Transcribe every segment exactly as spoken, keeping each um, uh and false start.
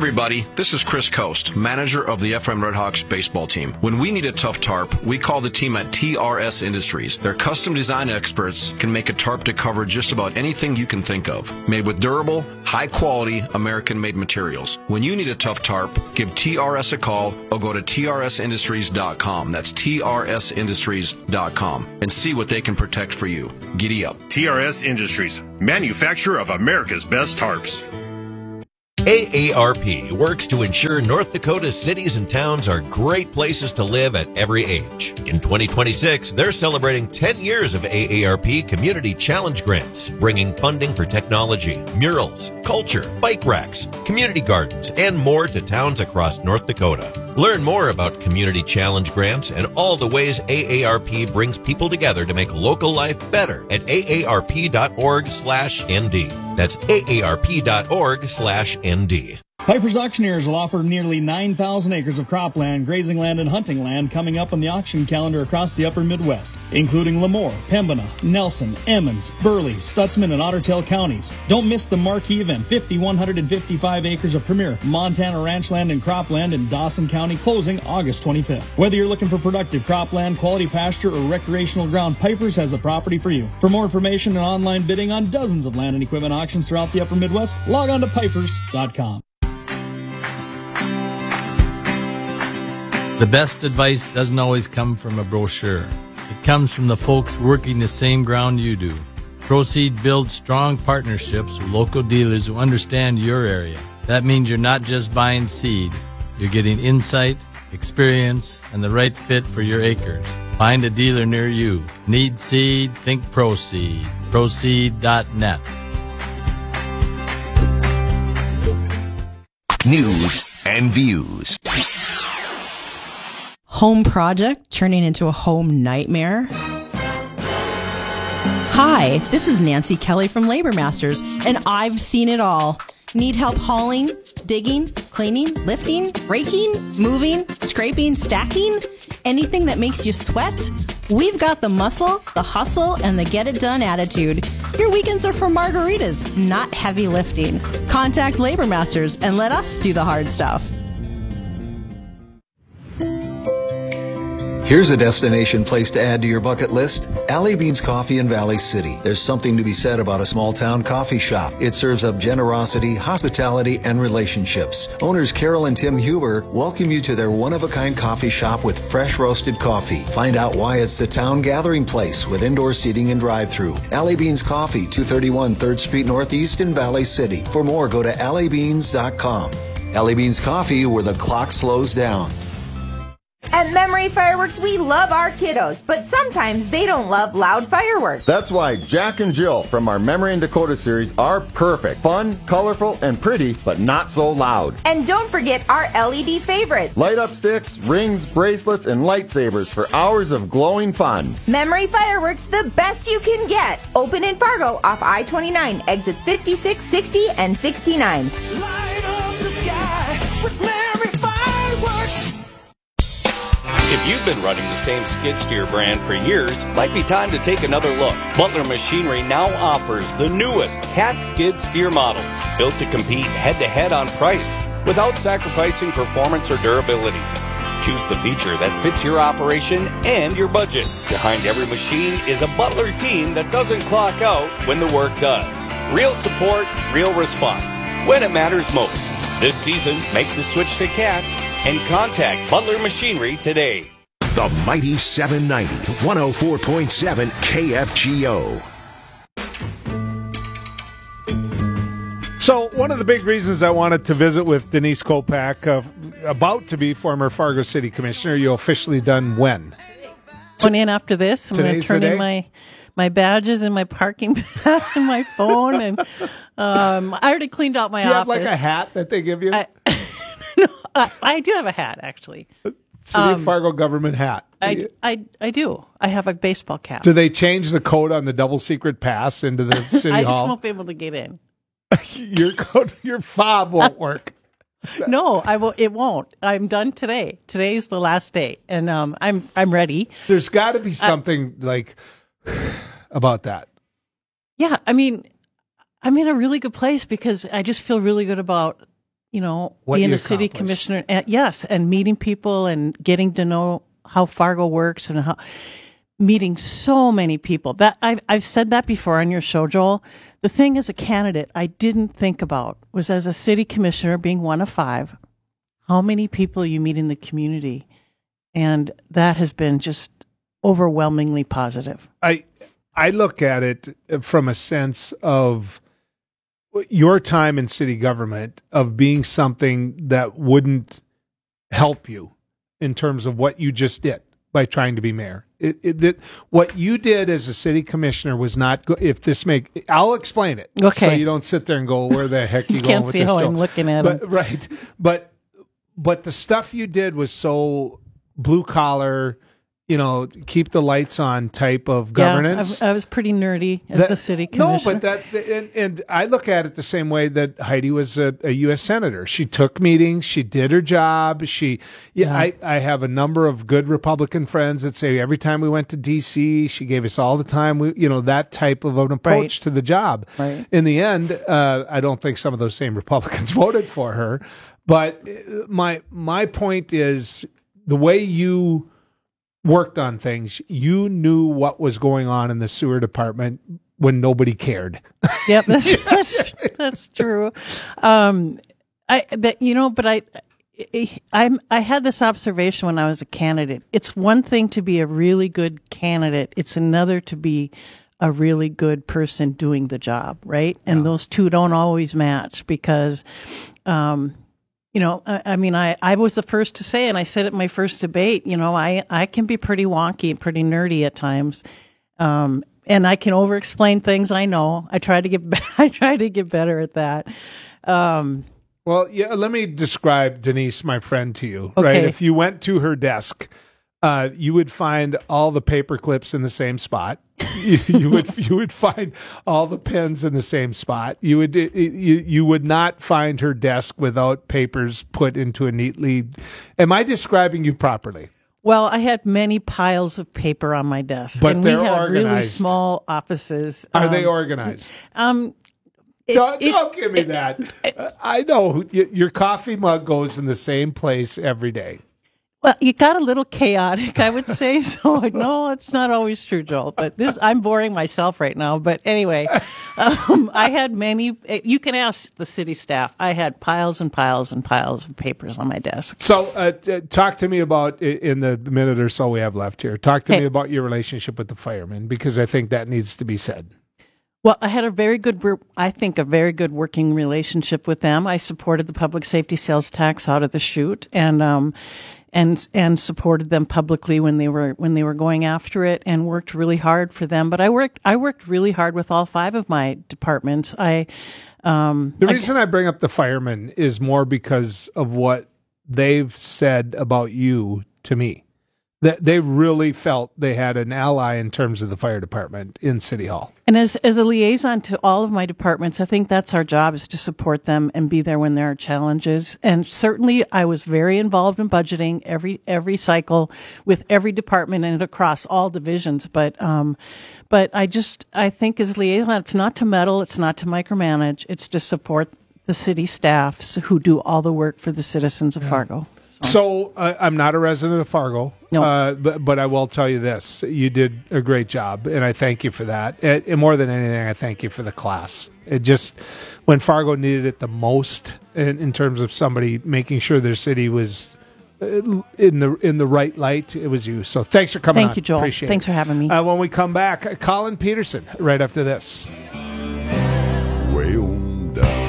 everybody, this is Chris Coast, manager of the F M Redhawks baseball team. When we need a tough tarp, we call the team at T R S Industries. Their custom design experts can make a tarp to cover just about anything you can think of. Made with durable, high-quality, American-made materials. When you need a tough tarp, give T R S a call or go to T R S industries dot com. That's T R S industries dot com and see what they can protect for you. Giddy up. T R S Industries, manufacturer of America's best tarps. A A R P works to ensure North Dakota's cities and towns are great places to live at every age. In twenty twenty-six, they're celebrating ten years of A A R P Community Challenge Grants, bringing funding for technology, murals, culture, bike racks, community gardens, and more to towns across North Dakota. Learn more about Community Challenge Grants and all the ways A A R P brings people together to make local life better at A A R P dot org slash N D. That's A A R P dot org slash N D. Piper's Auctioneers will offer nearly nine thousand acres of cropland, grazing land, and hunting land coming up on the auction calendar across the upper Midwest, including Lemoore, Pembina, Nelson, Emmons, Burley, Stutzman, and Ottertail counties. Don't miss the marquee event, five thousand one hundred fifty-five acres of premier Montana ranch land and cropland in Dawson County, closing August twenty-fifth. Whether you're looking for productive cropland, quality pasture, or recreational ground, Piper's has the property for you. For more information and online bidding on dozens of land and equipment auctions throughout the upper Midwest, log on to pipers dot com. The best advice doesn't always come from a brochure. It comes from the folks working the same ground you do. Proceed builds strong partnerships with local dealers who understand your area. That means you're not just buying seed. You're getting insight, experience, and the right fit for your acres. Find a dealer near you. Need seed? Think Proceed. Proceed dot net. News and views. Home project turning into a home nightmare? Hi, this is Nancy Kelly from Labor Masters, and I've seen it all. Need help hauling, digging, cleaning, lifting, raking, moving, scraping, stacking? Anything that makes you sweat? We've got the muscle, the hustle, and the get-it-done attitude. Your weekends are for margaritas, not heavy lifting. Contact Labor Masters and let us do the hard stuff. Here's a destination place to add to your bucket list. Alley Beans Coffee in Valley City. There's something to be said about a small-town coffee shop. It serves up generosity, hospitality, and relationships. Owners Carol and Tim Huber welcome you to their one-of-a-kind coffee shop with fresh roasted coffee. Find out why it's the town gathering place with indoor seating and drive-thru. Alley Beans Coffee, two thirty-one third Street Northeast in Valley City. For more, go to alley beans dot com. Alley Beans Coffee, where the clock slows down. At Memory Fireworks, we love our kiddos, but sometimes they don't love loud fireworks. That's why Jack and Jill from our Memory and Dakota series are perfect. Fun, colorful, and pretty, but not so loud. And don't forget our L E D favorites. Light up sticks, rings, bracelets, and lightsabers for hours of glowing fun. Memory Fireworks, the best you can get. Open in Fargo off I twenty-nine, exits fifty-six, sixty, and sixty-nine. Light up the sky with Memory Fireworks. If you've been running the same skid steer brand for years, might be time to take another look. Butler Machinery now offers the newest Cat skid steer models, built to compete head-to-head on price without sacrificing performance or durability. Choose the feature that fits your operation and your budget. Behind every machine is a Butler team that doesn't clock out when the work does. Real support, real response, when it matters most. This season, make the switch to Cat and contact Butler Machinery today. The Mighty seven ninety, one oh four point seven K F G O. So one of the big reasons I wanted to visit with Denise Kopak, uh, about to be former Fargo City Commissioner, you officially done when? Went in after this. I'm going to turn in my my badges and my parking pass and my phone, and um, I already cleaned out my do you office. Do you have like a hat that they give you? I, no, I, I do have a hat, actually. City um, of Fargo government hat. I, I, I do. I have a baseball cap. Do they change the code on the double secret pass into the city I hall? I just won't be able to get in. your code, your fob won't work. No, I will. It won't. I'm done today. Today's the last day, and um, I'm I'm ready. There's got to be something uh, like about that. Yeah, I mean, I'm in a really good place because I just feel really good about, you know, what being you a city commissioner, and, yes, and meeting people and getting to know how Fargo works and how meeting so many people. That I've I've said that before on your show, Joel. The thing as a candidate I didn't think about was, as a city commissioner, being one of five, how many people you meet in the community, and that has been just overwhelmingly positive. I I look at it from a sense of your time in city government of being something that wouldn't help you in terms of what you just did by trying to be mayor. It, it, that what you did as a city commissioner was not good. If this make, I'll explain it. Okay. So you don't sit there and go, where the heck are you, you going can't with see this? how Joe? I'm looking at but, him. Right. But, but the stuff you did was so blue collar, you know, keep the lights on type of governance. Yeah, I, I was pretty nerdy as that, a city commissioner. No, but that, and, and I look at it the same way that Heidi was a, a U S senator. She took meetings, she did her job. She, yeah, yeah. I, I have a number of good Republican friends that say every time we went to D C, she gave us all the time. We, you know, that type of an approach right. to the job. Right. In the end, uh, I don't think some of those same Republicans voted for her. But my my point is the way you worked on things, you knew what was going on in the sewer department when nobody cared. Yep, that's, that's, that's true. Um, I, but you know, but I, I, I had this observation when I was a candidate. It's one thing to be a really good candidate. It's another to be a really good person doing the job, right? And yeah. those two don't always match because, um, You know, I, I mean, I, I was the first to say, and I said it in my first debate, you know, I, I can be pretty wonky and pretty nerdy at times. Um, and I can over-explain things. I know. I try to get, I try to get better at that. Um, well, yeah, let me describe Denise, my friend, to you, okay. right? If you went to her desk, uh, you would find all the paper clips in the same spot. you, you would you would find all the pens in the same spot. You would you, you would not find her desk without papers put into a neatly. Am I describing you properly? Well, I had many piles of paper on my desk, but and they're we had organized. really small offices. Are um, they organized? Um, it, don't, it, don't give me it, that. It, uh, I know your coffee mug goes in the same place every day. Well, it got a little chaotic, I would say. So no, it's not always true, Joel. But this, I'm boring myself right now. But anyway, um, I had many. You can ask the city staff. I had piles and piles and piles of papers on my desk. So, uh, t- talk to me about in the minute or so we have left here. Talk to hey. me about your relationship with the firemen, because I think that needs to be said. Well, I had a very good, I think, a very good working relationship with them. I supported the public safety sales tax out of the chute, and um. and and supported them publicly when they were when they were going after it, and worked really hard for them. But I worked I worked really hard with all five of my departments. I um The reason I, I bring up the firemen is more because of what they've said about you to me. That they really felt they had an ally in terms of the fire department in City Hall. And as as a liaison to all of my departments, I think that's our job, is to support them and be there when there are challenges. And certainly I was very involved in budgeting every every cycle with every department and across all divisions. But um, but I just I think as liaison, it's not to meddle, it's not to micromanage, it's to support the city staffs who do all the work for the citizens of yeah. Fargo. So uh, I'm not a resident of Fargo, no. uh, but, but I will tell you this. You did a great job, and I thank you for that. And, and more than anything, I thank you for the class. It just, when Fargo needed it the most in, in terms of somebody making sure their city was in the in the right light, it was you. So thanks for coming Thank on. you, Joel. Appreciate thanks it. for having me. Uh, when we come back, Colin Peterson right after this. Way on down.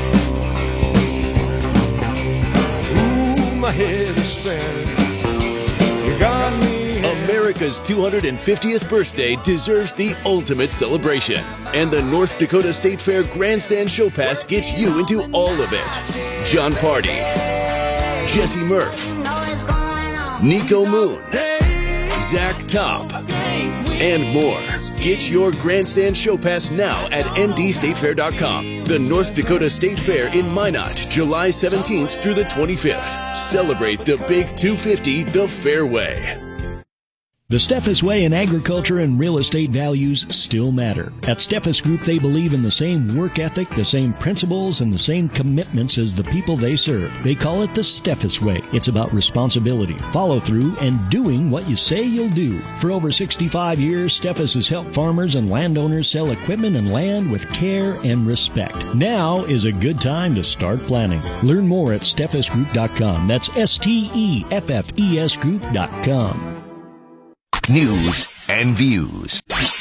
My head is spinning. You got me. America's two hundred fiftieth birthday deserves the ultimate celebration, and the North Dakota State Fair Grandstand Show Pass gets you into all of it. John Party, Jesse Murph, Nico Moon, Zach Top, and more. Get your Grandstand Show Pass now at N D state fair dot com. The North Dakota State Fair in Minot, July seventeenth through the twenty-fifth. Celebrate the Big two fifty the fair way. The Steffes way in agriculture and real estate values still matter. At Steffes Group, they believe in the same work ethic, the same principles, and the same commitments as the people they serve. They call it the Steffes way. It's about responsibility, follow through, and doing what you say you'll do. For over sixty-five years, Steffes has helped farmers and landowners sell equipment and land with care and respect. Now is a good time to start planning. Learn more at steffes group dot com. That's S T E F F E S group dot com. News and views.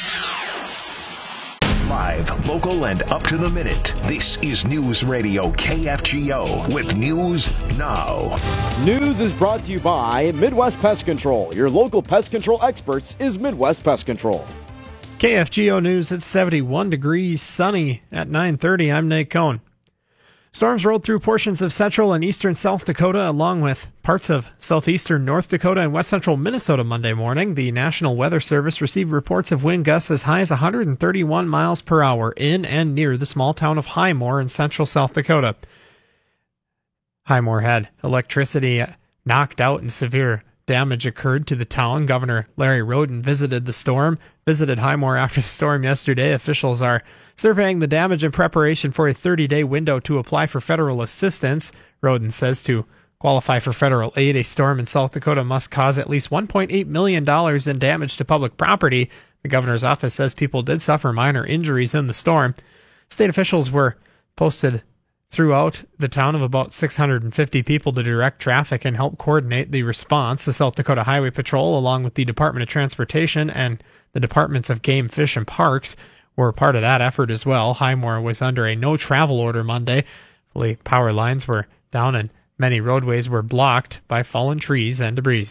Live, local, and up to the minute. This is News Radio K F G O with News Now. News is brought to you by Midwest Pest Control. Your local pest control experts is Midwest Pest Control. K F G O News, it's seventy-one degrees, sunny at nine thirty. I'm Nate Cohn. Storms rolled through portions of central and eastern South Dakota, along with parts of southeastern North Dakota and west central Minnesota Monday morning. The National Weather Service received reports of wind gusts as high as one hundred thirty-one miles per hour in and near the small town of Highmore in central South Dakota. Highmore had electricity knocked out and severe damage occurred to the town. Governor Larry Roden visited the storm, visited Highmore after the storm yesterday. Officials are surveying the damage in preparation for a thirty-day window to apply for federal assistance. Roden says to qualify for federal aid, a storm in South Dakota must cause at least one point eight million dollars in damage to public property. The governor's office says people did suffer minor injuries in the storm. State officials were posted throughout the town of about six hundred fifty people to direct traffic and help coordinate the response. The South Dakota Highway Patrol, along with the Department of Transportation and the Departments of Game, Fish, and Parks, were part of that effort as well. Highmore was under a no-travel order Monday. Fully power lines were down and many roadways were blocked by fallen trees and debris.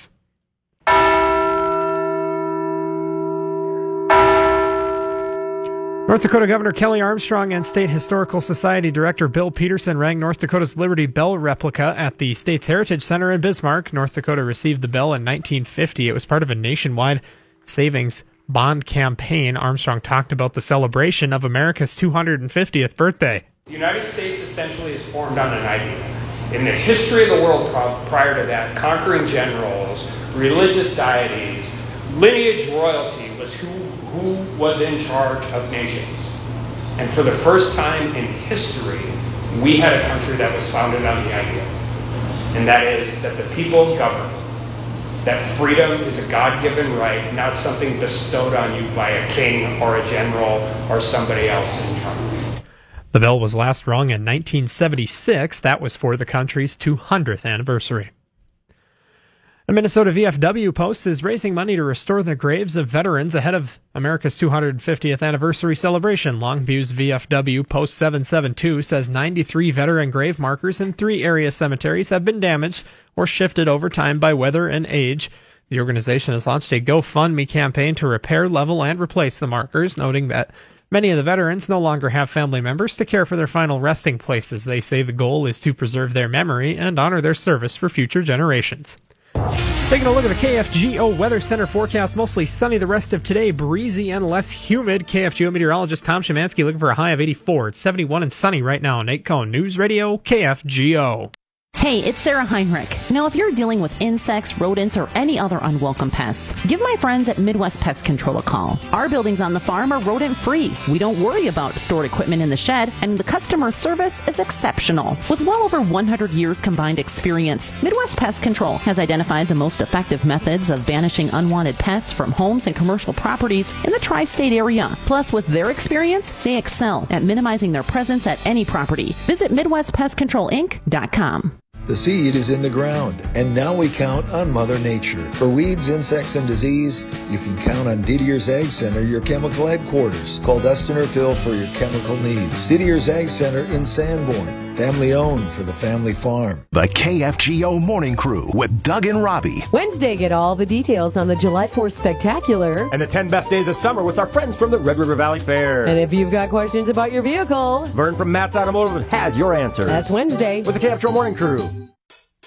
North Dakota Governor Kelly Armstrong and State Historical Society Director Bill Peterson rang North Dakota's Liberty Bell replica at the State's Heritage Center in Bismarck. North Dakota received the bell in nineteen fifty. It was part of a nationwide savings bond campaign. Armstrong talked about the celebration of America's two hundred fiftieth birthday. The United States essentially is formed on an idea. In the history of the world prior to that, conquering generals, religious deities, lineage royalty was who, who was in charge of nations. And for the first time in history, we had a country that was founded on the idea. And that is that the people govern. That freedom is a God-given right, not something bestowed on you by a king or a general or somebody else in charge. The bell was last rung in nineteen seventy-six. That was for the country's two hundredth anniversary. The Minnesota V F W Post is raising money to restore the graves of veterans ahead of America's two hundred fiftieth anniversary celebration. Longview's V F W Post seven seventy-two says ninety-three veteran grave markers in three area cemeteries have been damaged or shifted over time by weather and age. The organization has launched a GoFundMe campaign to repair, level, and replace the markers, noting that many of the veterans no longer have family members to care for their final resting places. They say the goal is to preserve their memory and honor their service for future generations. Taking a look at the K F G O Weather Center forecast, mostly sunny the rest of today, breezy and less humid. K F G O meteorologist Tom Szymanski looking for a high of eighty-four. It's seventy-one and sunny right now. Nate Cohn, News Radio K F G O. Hey, it's Sarah Heinrich. Now, if you're dealing with insects, rodents, or any other unwelcome pests, give my friends at Midwest Pest Control a call. Our buildings on the farm are rodent-free. We don't worry about stored equipment in the shed, and the customer service is exceptional. With well over one hundred years combined experience, Midwest Pest Control has identified the most effective methods of banishing unwanted pests from homes and commercial properties in the tri-state area. Plus, with their experience, they excel at minimizing their presence at any property. Visit Midwest Pest Control Inc dot com. The seed is in the ground, and now we count on Mother Nature. For weeds, insects, and disease, you can count on Didier's Ag Center, your chemical headquarters. Call Dustin or Phil for your chemical needs. Didier's Ag Center in Sanborn, family owned for the family farm. The K F G O Morning Crew with Doug and Robbie. Wednesday, get all the details on the July fourth Spectacular. And the ten best days of summer with our friends from the Red River Valley Fair. And if you've got questions about your vehicle, Vern from Matt's Automotive has your answers. That's Wednesday with the K F G O Morning Crew.